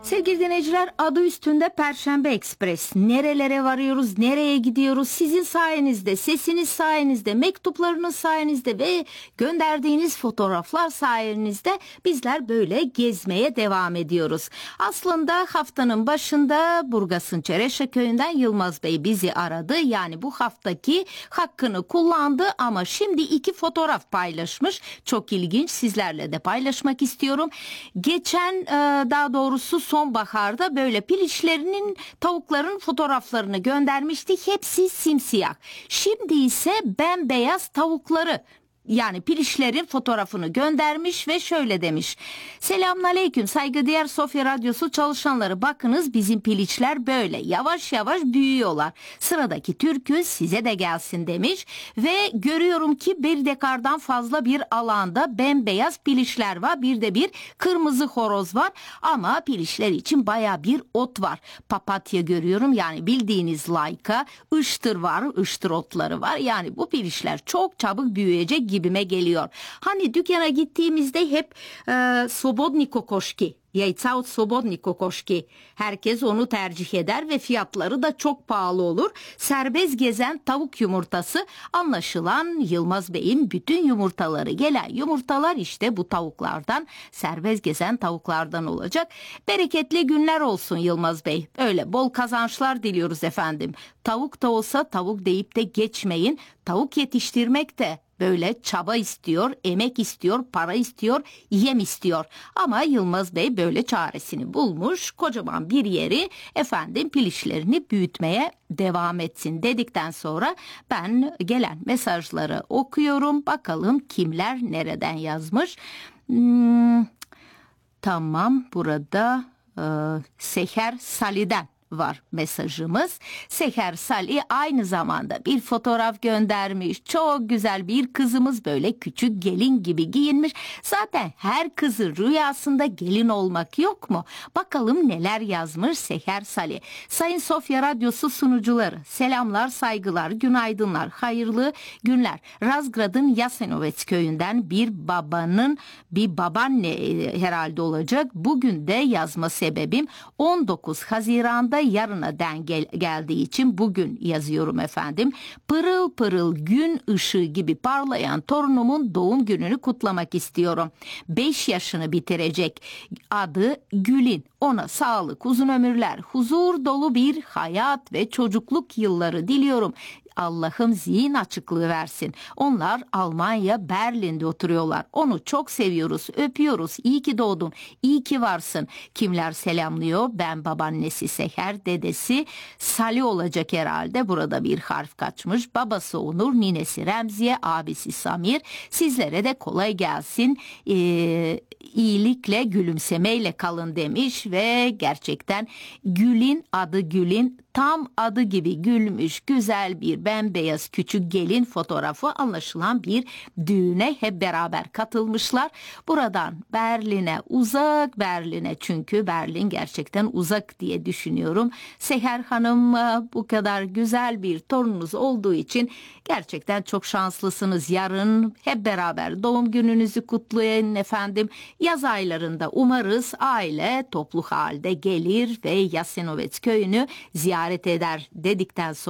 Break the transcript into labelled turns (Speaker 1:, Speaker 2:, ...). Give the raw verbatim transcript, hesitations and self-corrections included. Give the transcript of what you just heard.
Speaker 1: Sevgili dinleyiciler, adı üstünde Perşembe Ekspres. Nerelere varıyoruz, nereye gidiyoruz? Sizin sayenizde, sesiniz sayenizde, mektuplarınız sayenizde ve gönderdiğiniz fotoğraflar sayenizde bizler böyle gezmeye devam ediyoruz. Aslında haftanın başında Burgas'ın Çereşe köyünden Yılmaz Bey bizi aradı. Yani bu haftaki hakkını kullandı ama şimdi iki fotoğraf paylaşmış. Çok ilginç, sizlerle de paylaşmak istiyorum. Geçen daha doğrusu sonbaharda böyle piliçlerinin, tavukların fotoğraflarını göndermişti. Hepsi simsiyah. Şimdi ise bembeyaz tavukları, yani piliçlerin fotoğrafını göndermiş ve şöyle demiş: Selamünaleyküm saygıdeğer Sofya Radyosu çalışanları, bakınız bizim piliçler böyle yavaş yavaş büyüyorlar. Sıradaki türkü size de gelsin demiş ve görüyorum ki bir dekardan fazla bir alanda bembeyaz piliçler var. Bir de bir kırmızı horoz var ama piliçler için baya bir ot var. Papatya görüyorum, yani bildiğiniz layka, ıştır var, ıştır otları var. Yani bu piliçler çok çabuk büyüyecek gibime geliyor. Hani dükkana gittiğimizde hep e, Sobodni kokoşki, Yayca od Sobodni kokoşki, herkes onu tercih eder ve fiyatları da çok pahalı olur. Serbest gezen tavuk yumurtası, anlaşılan Yılmaz Bey'in bütün yumurtaları, gelen yumurtalar işte bu tavuklardan, serbest gezen tavuklardan olacak. Bereketli günler olsun Yılmaz Bey. Öyle bol kazançlar diliyoruz efendim. Tavuk da olsa tavuk deyip de geçmeyin. Tavuk yetiştirmek de böyle çaba istiyor, emek istiyor, para istiyor, yem istiyor. Ama Yılmaz Bey böyle çaresini bulmuş. Kocaman bir yeri efendim piliçlerini büyütmeye devam etsin dedikten sonra ben gelen mesajları okuyorum. Bakalım kimler nereden yazmış. Hmm, tamam, burada e, Seher Sali'den var mesajımız. Seher Salih aynı zamanda bir fotoğraf göndermiş. Çok güzel bir kızımız, böyle küçük gelin gibi giyinmiş. Zaten her kızın rüyasında gelin olmak yok mu? Bakalım neler yazmış Seher Salih. Sayın Sofya Radyosu sunucuları, selamlar, saygılar, günaydınlar, hayırlı günler. Razgrad'ın Yasenovets köyünden bir babanın, bir babaanne herhalde olacak. Bugün de yazma sebebim on dokuz Haziran'da yarına den gel- geldiği için bugün yazıyorum efendim. Pırıl pırıl gün ışığı gibi parlayan torunumun doğum gününü kutlamak istiyorum. beş yaşını bitirecek. Adı Gül'in. Ona sağlık, uzun ömürler, huzur dolu bir hayat ve çocukluk yılları diliyorum. Allah'ım zihin açıklığı versin. Onlar Almanya, Berlin'de oturuyorlar. Onu çok seviyoruz, öpüyoruz. İyi ki doğdun, iyi ki varsın. Kimler selamlıyor? Ben babaannesi Seher, dedesi Salih olacak herhalde. Burada bir harf kaçmış. Babası Onur, ninesi Remziye, abisi Samir. Sizlere de kolay gelsin. Ee, iyilikle, gülümsemeyle kalın demiş ve gerçekten Gül'in, adı Gül'in, tam adı gibi gülmüş, güzel bir bembeyaz küçük gelin fotoğrafı, anlaşılan bir düğüne hep beraber katılmışlar. Buradan Berlin'e, uzak Berlin'e, çünkü Berlin gerçekten uzak diye düşünüyorum. Seher Hanım, bu kadar güzel bir torununuz olduğu için gerçekten çok şanslısınız. Yarın hep beraber doğum gününüzü kutlayın efendim. Yaz aylarında umarız aile toplu halde gelir ve Yasenovets köyünü ziyaret eder dedikten sonra